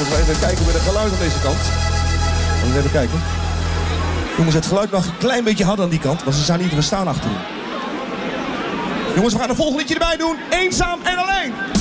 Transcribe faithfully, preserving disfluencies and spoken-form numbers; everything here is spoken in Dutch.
we even kijken bij de geluid aan deze kant. Laten we even kijken. Jongens, het geluid mag een klein beetje harder aan die kant, want ze zijn niet te verstaan achterin. Jongens, we gaan een volgend liedje erbij doen. Eenzaam en alleen.